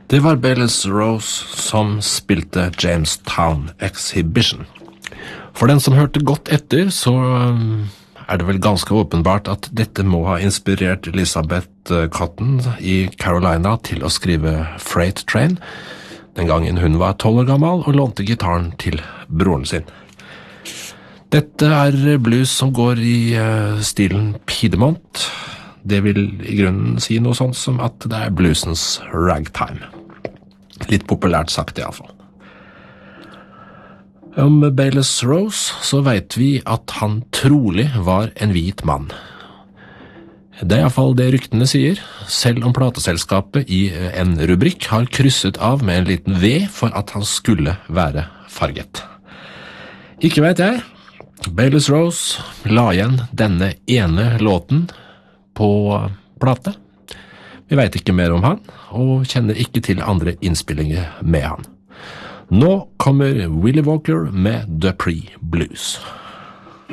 Det var Bayless Rose som spilte Jamestown Exhibition. For den som hørte godt etter, så det vel ganske åpenbart at dette må ha inspirert Elizabeth Cotton i Carolina til å skrive Freight Train, den gangen hun var 12 år gammel og lånte gitaren til broren sin. Dette blues som går i stilen Piedmont. Det vil i grunnen si noe sånt som at det bluesens ragtime. Litt populært sagt i alle fall. Om Bayless Rose så vet vi at han trolig var en hvit mann. Det i alle fall det ryktene sier, selv om plateselskapet i en rubrikk har krysset av med en liten V for at han skulle være farget. Ikke vet jeg. Bayless Rose la igjen denne ene låten på plate. Vi vet ikke mer om han, og kjenner ikke til andre innspillinger med han. Nå kommer Willie Walker med Dupree Blues.